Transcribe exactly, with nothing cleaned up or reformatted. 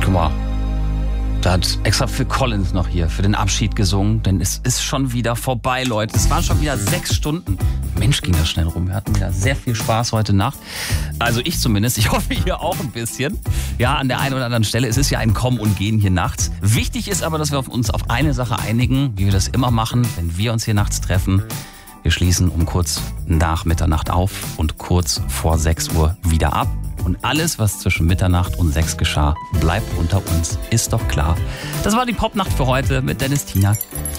Guck mal. Da hat extra Phil Collins noch hier für den Abschied gesungen, denn es ist schon wieder vorbei, Leute. Es waren schon wieder sechs Stunden. Mensch, ging das schnell rum. Wir hatten wieder sehr viel Spaß heute Nacht. Also ich zumindest. Ich hoffe, ihr auch ein bisschen. Ja, an der einen oder anderen Stelle. Es ist ja ein Kommen und Gehen hier nachts. Wichtig ist aber, dass wir uns auf eine Sache einigen, wie wir das immer machen, wenn wir uns hier nachts treffen. Wir schließen um kurz nach Mitternacht auf und kurz vor sechs Uhr wieder ab. Und alles, was zwischen Mitternacht und sechs geschah, bleibt unter uns. Ist doch klar. Das war die Popnacht für heute mit Dennis Tinak.